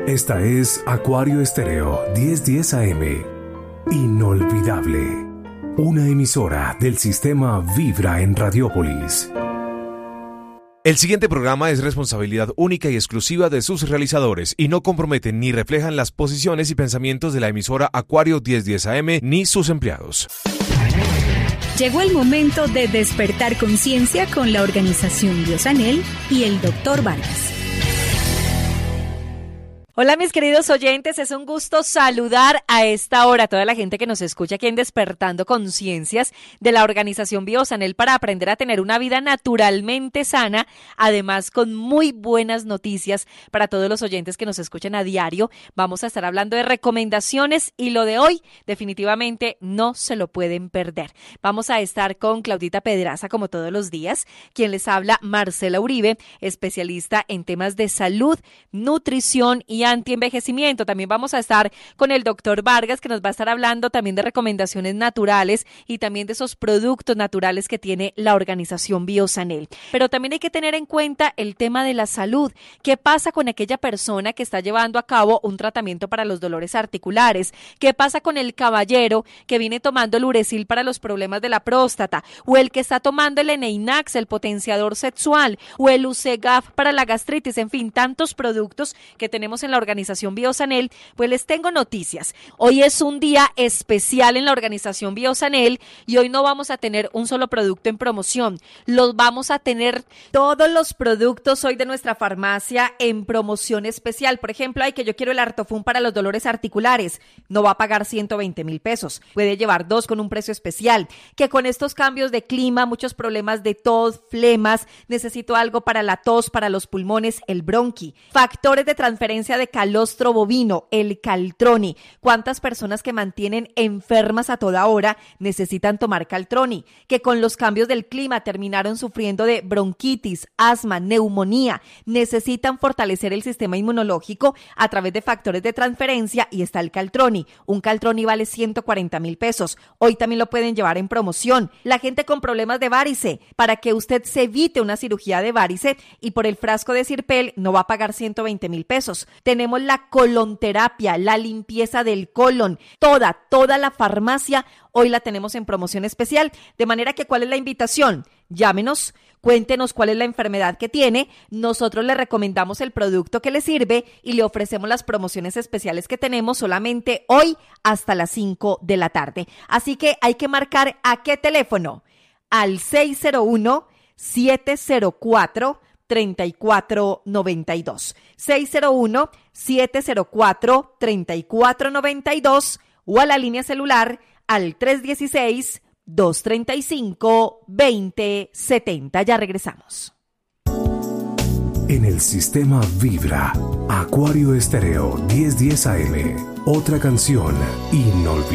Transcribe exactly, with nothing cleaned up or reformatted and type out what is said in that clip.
Esta es Acuario Estéreo diez diez A M. Inolvidable. Una emisora del sistema Vibra en Radiópolis. El siguiente programa es responsabilidad única y exclusiva de sus realizadores y no comprometen ni reflejan las posiciones y pensamientos de la emisora Acuario diez diez A M ni sus empleados. Llegó el momento de despertar conciencia con la organización Biosanel y el doctor Vargas. Hola mis queridos oyentes, es un gusto saludar a esta hora a toda la gente que nos escucha aquí en Despertando Conciencias de la organización Biosanel para aprender a tener una vida naturalmente sana, además con muy buenas noticias para todos los oyentes que nos escuchan a diario. Vamos a estar hablando de recomendaciones y lo de hoy definitivamente no se lo pueden perder. Vamos a estar con Claudita Pedraza como todos los días, quien les habla Marcela Uribe, especialista en temas de salud, nutrición y antienvejecimiento. También vamos a estar con el doctor Vargas, que nos va a estar hablando también de recomendaciones naturales y también de esos productos naturales que tiene la organización Biosanel. Pero también hay que tener en cuenta el tema de la salud. ¿Qué pasa con aquella persona que está llevando a cabo un tratamiento para los dolores articulares? ¿Qué pasa con el caballero que viene tomando el Uracil para los problemas de la próstata? ¿O el que está tomando el Eneinax, el potenciador sexual? ¿O el Usegaf para la gastritis? En fin, tantos productos que tenemos en la organización Biosanel. Pues les tengo noticias. Hoy es un día especial en la organización Biosanel y hoy no vamos a tener un solo producto en promoción. Los vamos a tener todos los productos hoy de nuestra farmacia en promoción especial. Por ejemplo, ay, que yo quiero el Artofun para los dolores articulares. No va a pagar ciento veinte mil pesos. Puede llevar dos con un precio especial. Que con estos cambios de clima, muchos problemas de tos, flemas, necesito algo para la tos, para los pulmones, el bronqui. Factores de transferencia de calostro bovino, el Caltroni. ¿Cuántas personas que mantienen enfermas a toda hora necesitan tomar Caltroni? Que con los cambios del clima terminaron sufriendo de bronquitis, asma, neumonía. Necesitan fortalecer el sistema inmunológico a través de factores de transferencia y está el Caltroni. Un Caltroni vale ciento cuarenta mil pesos. Hoy también lo pueden llevar en promoción. La gente con problemas de varice, para que usted se evite una cirugía de varice y por el frasco de Sirpel no va a pagar ciento veinte mil pesos. Tenemos la colonterapia, la limpieza del colon, toda, toda la farmacia, hoy la tenemos en promoción especial, de manera que ¿cuál es la invitación? Llámenos, cuéntenos cuál es la enfermedad que tiene, nosotros le recomendamos el producto que le sirve y le ofrecemos las promociones especiales que tenemos solamente hoy hasta las cinco de la tarde. Así que hay que marcar ¿a qué teléfono? Al seis cero uno, siete cero cuatro, treinta y cuatro noventa y dos. seis cero uno, siete cero cuatro, treinta y cuatro noventa y dos o a la línea celular al tres uno seis, dos tres cinco, dos cero siete cero. Ya regresamos. En el sistema Vibra, Acuario Estéreo diez diez A M. Otra canción inolvidable.